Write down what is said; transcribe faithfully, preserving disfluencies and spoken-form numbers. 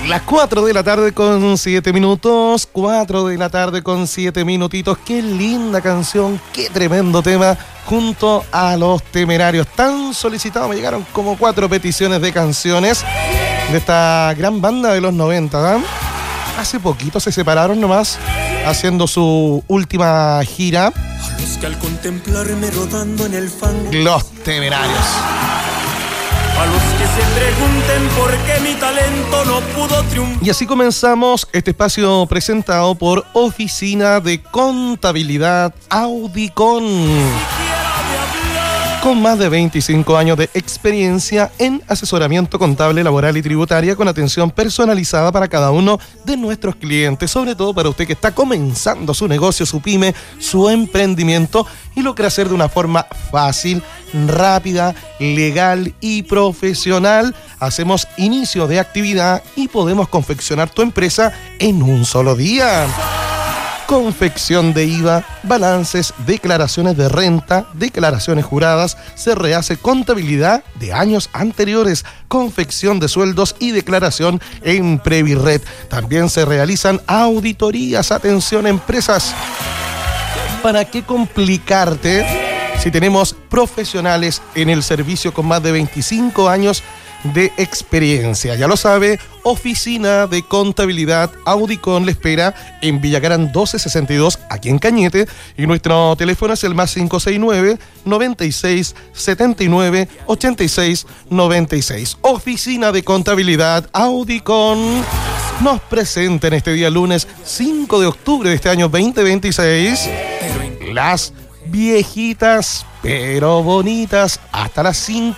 Las cuatro de la tarde con siete minutos, cuatro de la tarde con siete minutitos. Qué linda canción, qué tremendo tema, junto a Los Temerarios. Tan solicitado, me llegaron como cuatro peticiones de canciones de esta gran banda de los noventa, ¿eh? Hace poquito se separaron nomás, haciendo su última gira. A los que al contemplarme rodando en el fango, Los Temerarios. a los que se pregunten por qué mi talento no pudo triunfar. Y así comenzamos este espacio presentado por Oficina de Contabilidad Audicon. Con más de veinticinco años de experiencia en asesoramiento contable, laboral y tributaria, con atención personalizada para cada uno de nuestros clientes, sobre todo para usted que está comenzando su negocio, su pyme, su emprendimiento y lo quiere hacer de una forma fácil, rápida, legal y profesional. Hacemos inicio de actividad y podemos confeccionar tu empresa en un solo día. Confección de I V A, balances, declaraciones de renta, declaraciones juradas, se rehace contabilidad de años anteriores, confección de sueldos y declaración en Previred. También se realizan auditorías. Atención, empresas. ¿Para qué complicarte si tenemos profesionales en el servicio con más de veinticinco años de experiencia? Ya lo sabe, Oficina de Contabilidad Audicon le espera en Villagrán doce sesenta y dos, aquí en Cañete, y nuestro teléfono es el más cinco seis nueve, noventa y seis, setenta y nueve, ochenta y seis, noventa y seis. Oficina de Contabilidad Audicon nos presenta en este día lunes cinco de octubre de este año veinte veintiséis las viejitas pero bonitas hasta las cinco.